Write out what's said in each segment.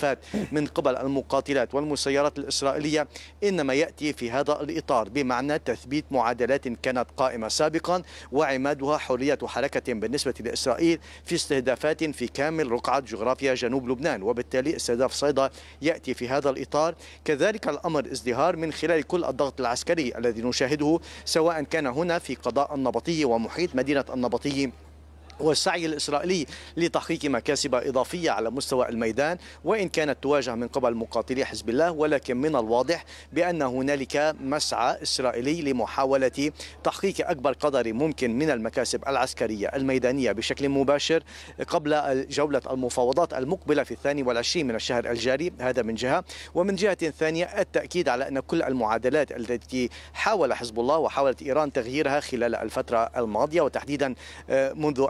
استهدافات من قبل المقاتلات والمسيرات الإسرائيلية إنما يأتي في هذا الإطار، بمعنى تثبيت معادلات كانت قائمة سابقا وعمادها حرية حركة بالنسبة لإسرائيل في استهدافات في كامل رقعة جغرافيا جنوب لبنان، وبالتالي استهداف صيدا يأتي في هذا الإطار. كذلك الأمر ازدهار من خلال كل الضغط العسكري الذي نشاهده، سواء كان هنا في قضاء النبطية ومحيط مدينة النبطية، والسعي الإسرائيلي لتحقيق مكاسب إضافية على مستوى الميدان، وإن كانت تواجه من قبل مقاتلي حزب الله، ولكن من الواضح بأن هنالك مسعى إسرائيلي لمحاولة تحقيق أكبر قدر ممكن من المكاسب العسكرية الميدانية بشكل مباشر قبل جولة المفاوضات المقبلة في 22 من الشهر الجاري. هذا من جهة، ومن جهة ثانية التأكيد على أن كل المعادلات التي حاول حزب الله وحاولت إيران تغييرها خلال الفترة الماضية، وتحديدا منذ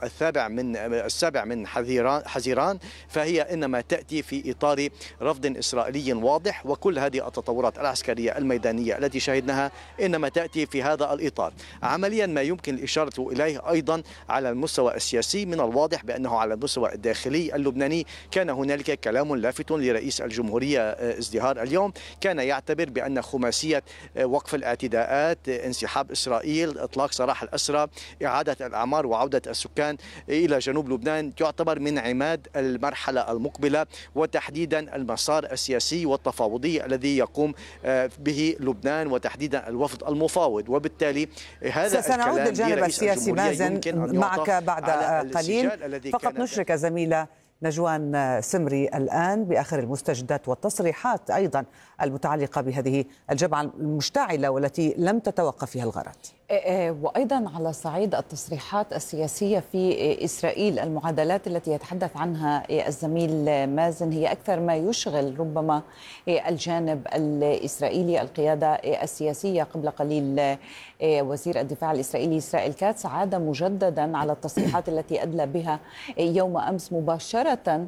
السابع من حزيران، فهي إنما تأتي في إطار رفض إسرائيلي واضح، وكل هذه التطورات العسكرية الميدانية التي شاهدناها إنما تأتي في هذا الإطار. عمليا ما يمكن الإشارة إليه أيضا على المستوى السياسي، من الواضح بأنه على المستوى الداخلي اللبناني كان هنالك كلام لافت لرئيس الجمهورية ازدهار اليوم، كان يعتبر بأن خماسية وقف الاعتداءات، انسحاب إسرائيل، إطلاق سراح الأسرى، إعادة الأعمار وعودة السكان إلى جنوب لبنان تعتبر من عماد المرحلة المقبلة، وتحديدا المسار السياسي والتفاوضي الذي يقوم به لبنان وتحديدا الوفد المفاوض. وبالتالي هذا سنعود للجانب السياسي مازن معك بعد قليل. فقط نشرك زميلة نجوان سمري الآن بآخر المستجدات والتصريحات أيضا المتعلقة بهذه الجبهة المشتعلة والتي لم تتوقف فيها الغارات، وأيضا على صعيد التصريحات السياسية في إسرائيل. المعادلات التي يتحدث عنها الزميل مازن هي أكثر ما يشغل ربما الجانب الإسرائيلي. القيادة السياسية قبل قليل وزير الدفاع الإسرائيلي إسرائيل كاتس عاد مجددا على التصريحات التي أدلى بها يوم أمس مباشرة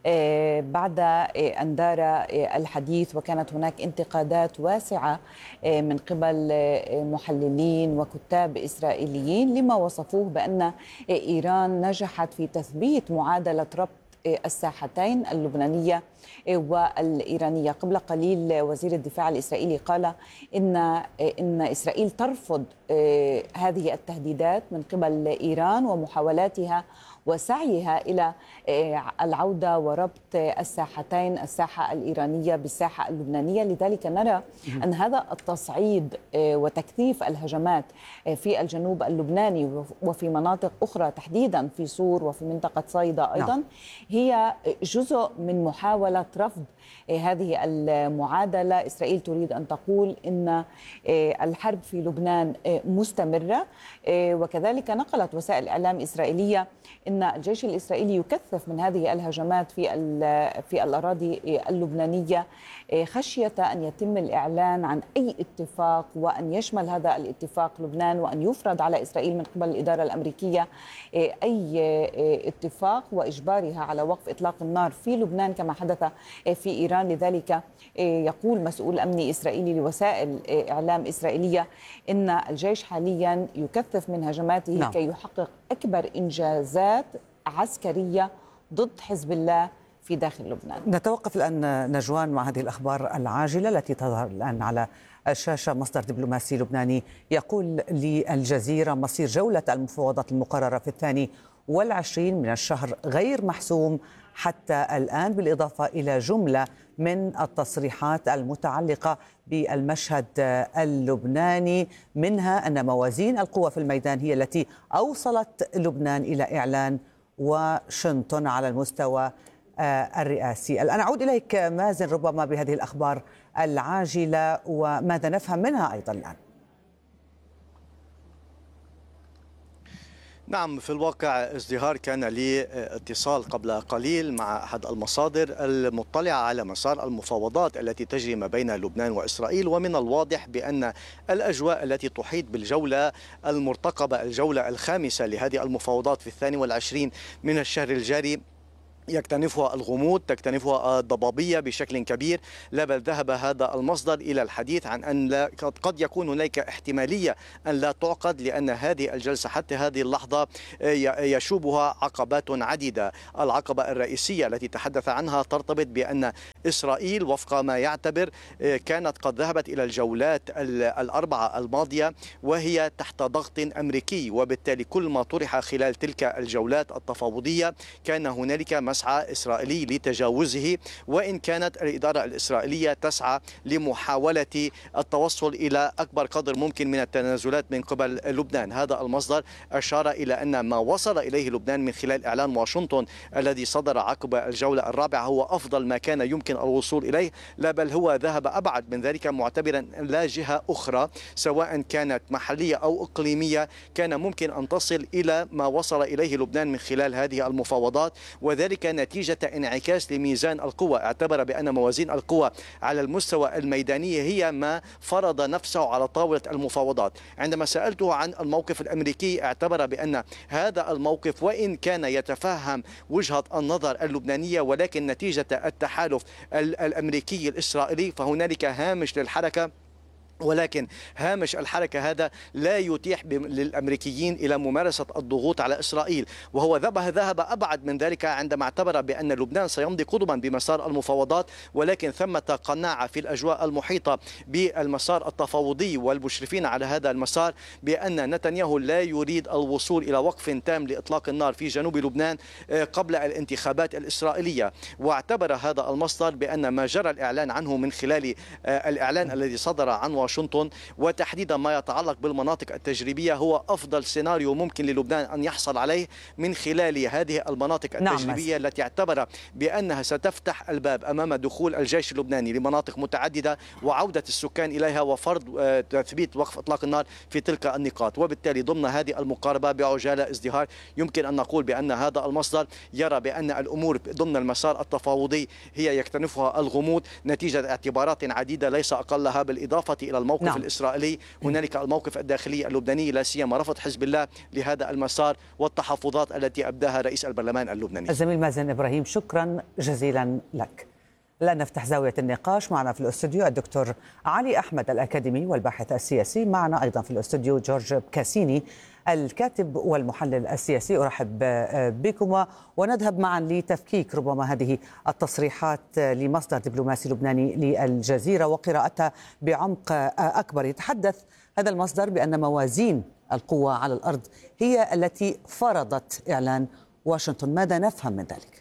بعد أن دار الحديث، وكانت هناك انتقادات واسعة من قبل محللين وكتاب إسرائيليين لما وصفوه بأن إيران نجحت في تثبيت معادلة ربط الساحتين اللبنانية والإيرانية. قبل قليل وزير الدفاع الإسرائيلي قال إن إسرائيل ترفض هذه التهديدات من قبل إيران ومحاولاتها وسعيها إلى العودة وربط الساحتين، الساحة الإيرانية بالساحة اللبنانية. لذلك نرى أن هذا التصعيد وتكثيف الهجمات في الجنوب اللبناني وفي مناطق أخرى تحديدا في سور وفي منطقة صيدا أيضا هي جزء من محاولة رفض هذه المعادلة. إسرائيل تريد أن تقول إن الحرب في لبنان مستمرة، وكذلك نقلت وسائل إعلام إسرائيلية إن الجيش الإسرائيلي يكثف من هذه الهجمات في الأراضي اللبنانية خشية أن يتم الإعلان عن أي اتفاق، وأن يشمل هذا الاتفاق لبنان، وأن يفرض على إسرائيل من قبل الإدارة الأمريكية أي اتفاق وإجبارها على وقف إطلاق النار في لبنان كما حدث في إيران. لذلك يقول مسؤول أمني إسرائيلي لوسائل إعلام إسرائيلية إن الجيش حاليا يكثف من هجماته كي يحقق أكبر إنجازات عسكرية ضد حزب الله في داخل لبنان. نتوقف الآن نجوان مع هذه الأخبار العاجلة التي تظهر الآن على الشاشة. مصدر دبلوماسي لبناني يقول للجزيرة مصير جولة المفاوضات المقررة في 22 من الشهر غير محسوم حتى الآن، بالإضافة إلى جملة من التصريحات المتعلقة بالمشهد اللبناني، منها أن موازين القوى في الميدان هي التي أوصلت لبنان إلى إعلان واشنطن على المستوى الرئاسي. الآن أعود إليك مازن ربما بهذه الأخبار العاجلة وماذا نفهم منها أيضا الآن. نعم، في الواقع ازدهار كان لي اتصال قبل قليل مع أحد المصادر المطلعة على مسار المفاوضات التي تجري ما بين لبنان وإسرائيل، ومن الواضح بأن الأجواء التي تحيط بالجولة المرتقبة، الجولة الخامسة لهذه المفاوضات في 22 من الشهر الجاري، يكتنفها الغموض، تكتنفها الضبابية بشكل كبير. لا بل ذهب هذا المصدر إلى الحديث عن أن قد يكون هناك احتمالية أن لا تعقد، لأن هذه الجلسة حتى هذه اللحظة يشوبها عقبات عديدة. العقبة الرئيسية التي تحدث عنها ترتبط بأن إسرائيل وفق ما يعتبر كانت قد ذهبت إلى الجولات الأربعة الماضية وهي تحت ضغط أمريكي، وبالتالي كل ما طرح خلال تلك الجولات التفاوضية كان هنالك مسعى إسرائيلي لتجاوزه، وإن كانت الإدارة الإسرائيلية تسعى لمحاولة التوصل إلى أكبر قدر ممكن من التنازلات من قبل لبنان. هذا المصدر أشار إلى أن ما وصل إليه لبنان من خلال إعلان واشنطن الذي صدر عقب الجولة الرابعة هو أفضل ما كان يمكن الوصول إليه، لا بل هو ذهب أبعد من ذلك، معتبرا أن لا جهة أخرى سواء كانت محلية أو إقليمية كان ممكن أن تصل إلى ما وصل إليه لبنان من خلال هذه المفاوضات، وذلك نتيجة انعكاس لميزان القوى. اعتبر بأن موازين القوى على المستوى الميداني هي ما فرض نفسه على طاولة المفاوضات. عندما سألته عن الموقف الأمريكي اعتبر بأن هذا الموقف وإن كان يتفهم وجهة النظر اللبنانية، ولكن نتيجة التحالف الأمريكي الإسرائيلي فهنالك هامش للحركة، ولكن هامش الحركة هذا لا يتيح للأمريكيين إلى ممارسة الضغوط على إسرائيل. وهو ذهب أبعد من ذلك عندما اعتبر بأن لبنان سيمضي قدما بمسار المفاوضات، ولكن ثمة قناعة في الأجواء المحيطة بالمسار التفاوضي والمشرفين على هذا المسار بأن نتنياهو لا يريد الوصول إلى وقف تام لإطلاق النار في جنوب لبنان قبل الانتخابات الإسرائيلية. واعتبر هذا المصدر بأن ما جرى الإعلان عنه من خلال الإعلان الذي صدر عن واشنطن وتحديدا ما يتعلق بالمناطق التجريبية هو أفضل سيناريو ممكن للبنان أن يحصل عليه من خلال هذه المناطق التجريبية التي اعتبر بأنها ستفتح الباب أمام دخول الجيش اللبناني لمناطق متعددة وعودة السكان إليها وفرض تثبيت وقف إطلاق النار في تلك النقاط. وبالتالي ضمن هذه المقاربة بعجالة ازدهار يمكن أن نقول بأن هذا المصدر يرى بأن الأمور ضمن المسار التفاوضي هي يكتنفها الغموض نتيجة اعتبارات عديدة ليس أقلها بالإضافة إلى الموقف الإسرائيلي. هنالك الموقف الداخلي اللبناني لا سيما رفض حزب الله لهذا المسار والتحفظات التي أبداها رئيس البرلمان اللبناني. الزميل مازن إبراهيم شكرا جزيلا لك. الآن نفتح زاوية النقاش. معنا في الأستوديو الدكتور علي أحمد الأكاديمي والباحث السياسي، معنا أيضا في الأستوديو جورج بكاسيني الكاتب والمحلل السياسي. أرحب بكم ونذهب معا لتفكيك ربما هذه التصريحات لمصدر دبلوماسي لبناني للجزيرة وقراءتها بعمق أكبر. يتحدث هذا المصدر بأن موازين القوى على الأرض هي التي فرضت إعلان واشنطن. ماذا نفهم من ذلك؟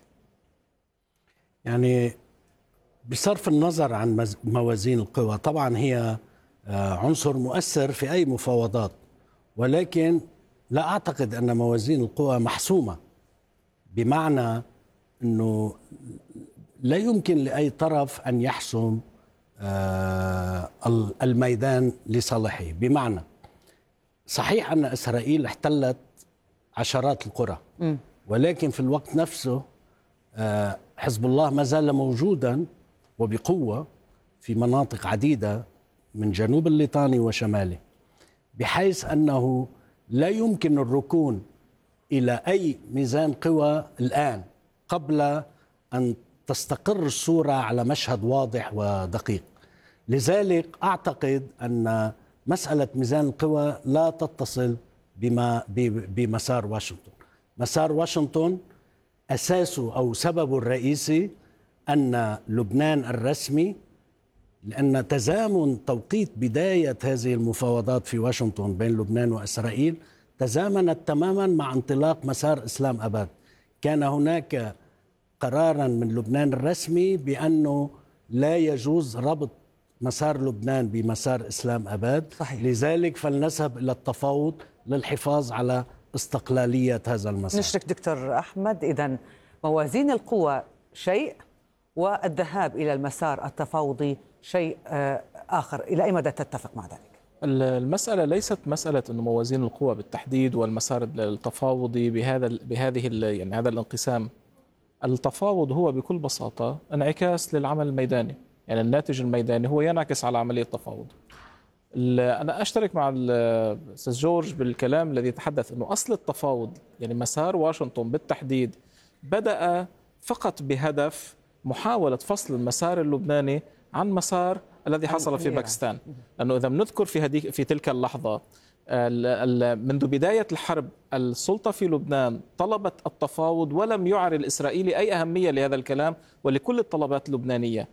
يعني بصرف النظر عن موازين القوى، طبعا هي عنصر مؤثر في أي مفاوضات، ولكن لا أعتقد أن موازين القوى محسومة، بمعنى أنه لا يمكن لأي طرف أن يحسم الميدان لصالحه. بمعنى صحيح أن إسرائيل احتلت عشرات القرى، ولكن في الوقت نفسه حزب الله ما زال موجودا وبقوة في مناطق عديدة من جنوب الليطاني وشماله، بحيث أنه لا يمكن الركون إلى أي ميزان قوى الآن قبل أن تستقر الصورة على مشهد واضح ودقيق. لذلك أعتقد أن مسألة ميزان القوى لا تتصل بمسار واشنطن. مسار واشنطن أساسه أو سببه الرئيسي أن لبنان الرسمي، لأن تزامن توقيت بداية هذه المفاوضات في واشنطن بين لبنان وإسرائيل تزامنت تماما مع انطلاق مسار إسلام أباد. كان هناك قرارا من لبنان الرسمي بأنه لا يجوز ربط مسار لبنان بمسار إسلام أباد. صحيح. لذلك فلنذهب إلى التفاوض للحفاظ على استقلالية هذا المسار. نشرك دكتور أحمد، إذن موازين القوى شيء والذهاب إلى المسار التفاوضي شيء آخر. إلى أي مدى تتفق مع ذلك؟ المسألة ليست مسألة أن موازين القوى بالتحديد والمسار التفاوضي يعني هذا الانقسام. التفاوض هو بكل بساطة انعكاس للعمل الميداني، يعني الناتج الميداني هو ينعكس على عملية التفاوض. أنا أشترك مع الأستاذ جورج بالكلام الذي يتحدث أنه أصل التفاوض يعني مسار واشنطن بالتحديد بدأ فقط بهدف محاولة فصل المسار اللبناني عن مسار الذي حصل في باكستان. لأنه إذا بنذكر في تلك اللحظة منذ بداية الحرب السلطة في لبنان طلبت التفاوض ولم يعر الإسرائيلي أي أهمية لهذا الكلام ولكل الطلبات اللبنانية.